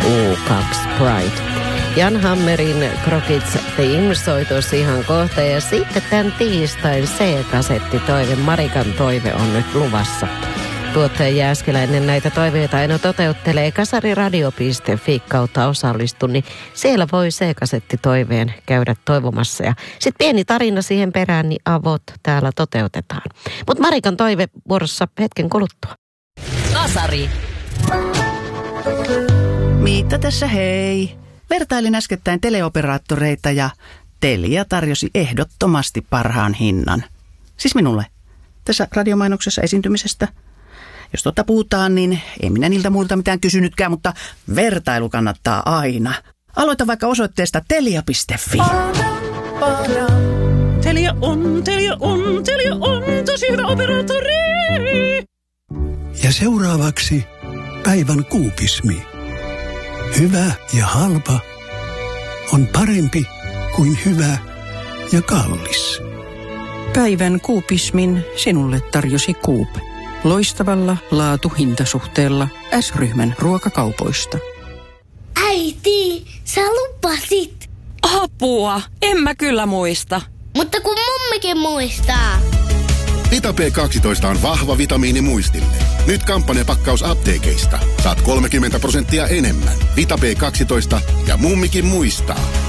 U2 Pride. Jan Hammerin Crockett's Theme soi tuossa ihan kohta ja sitten tämän tiistain C-kasetti toive, Marikan toive on nyt luvassa. Tuottaja Jääskeläinen näitä toiveita aina toteuttelee kasariradio.fi kautta osallistu, niin siellä voi C-kasetti toiveen käydä toivomassa. Ja sitten pieni tarina siihen perään, niin avot täällä toteutetaan. Mutta Marikan toive vuorossa hetken kuluttua. Kasari. Miitta tässä hei. Vertailin äskettäin teleoperaattoreita ja Telia tarjosi ehdottomasti parhaan hinnan. Siis minulle. Tässä radiomainoksessa esiintymisestä. Jos puhutaan, niin ei minä niiltä muilta mitään kysynytkään, mutta vertailu kannattaa aina. Aloita vaikka osoitteesta telia.fi. Telia on tosi hyvä operaattori. Ja seuraavaksi päivän kuupismi. Hyvä ja halpa on parempi kuin hyvä ja kallis. Päivän kuupismin sinulle tarjosi Coop. Loistavalla laatu-hintasuhteella S-ryhmän ruokakaupoista. Äiti, sä lupasit. Apua, en mä kyllä muista. Mutta kun mummikin muistaa. Vita B12 on vahva vitamiini muistille. Nyt kampanjapakkaus apteekeista. Saat 30% enemmän. Vita B12 ja mummikin muistaa.